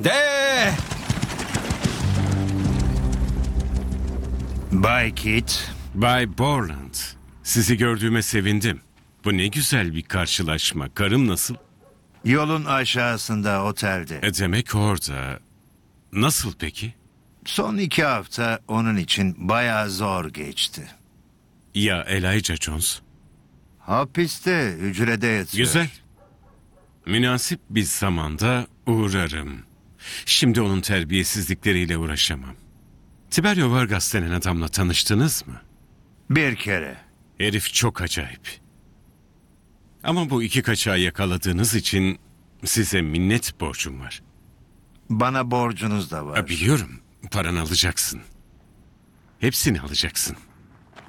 De! Bay Kit, Bay Borland, sizi gördüğüme sevindim. Bu ne güzel bir karşılaşma. Karım nasıl? yolun aşağısında otelde. Demek orada. Nasıl peki? Son 2 hafta onun için bayağı zor geçti. Ya Elijah Jones? Hapiste, hücrede yatıyor. Güzel. Münasip bir zamanda uğrarım. Şimdi onun terbiyesizlikleriyle uğraşamam. Tiberio Vargas denen adamla tanıştınız mı? Bir kere. Herif çok acayip. Ama bu 2 kaçağı yakaladığınız için size minnet borcum var. Bana borcunuz da var. Biliyorum, paranı alacaksın. Hepsini alacaksın.